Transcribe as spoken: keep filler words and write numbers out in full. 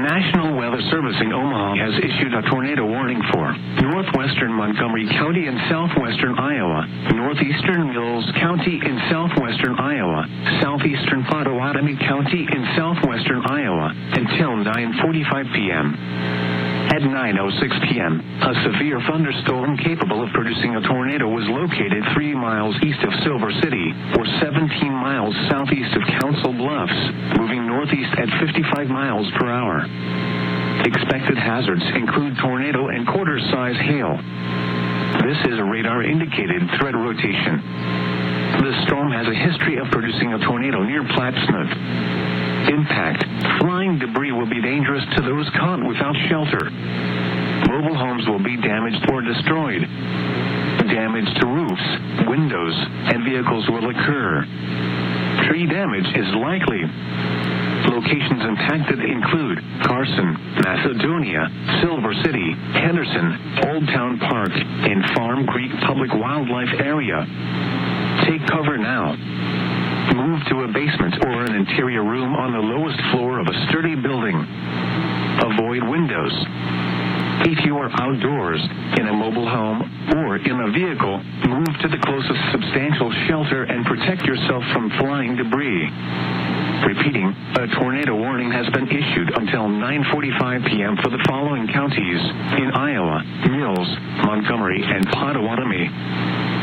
National Weather Service in Omaha has issued a tornado warning for northwestern Montgomery County in southwestern Iowa, northeastern Mills County in southwestern Iowa, southeastern Pottawatomie County in southwestern Iowa until nine forty-five p.m. At nine oh six p.m., a severe thunderstorm capable of producing a tornado was located three miles east of Silver City, or seventeen miles southeast of Council Bluffs, moving northeast at fifty-five miles per hour. Expected hazards include tornado and quarter-size hail. This is a radar-indicated threat rotation. The storm has a history of producing a tornado near Plattsmouth. Impact. Flying debris will be dangerous to those caught without shelter. Mobile homes will be damaged or destroyed. Damage to roofs, windows, and vehicles will occur. Tree damage is likely. Locations impacted include Carson, Macedonia, Silver City, Henderson, Old Town Park, and Farm Creek Public Wildlife Area. Take cover now. Move to a basement or an interior room on the lowest floor of a sturdy building. Avoid windows. If you are outdoors, in a mobile home, or in a vehicle, move to the closest substantial shelter and protect yourself from flying debris. Repeating, a tornado warning has been issued until nine forty-five p.m. for the following counties in Iowa: Mills, Montgomery, and Pottawatomie.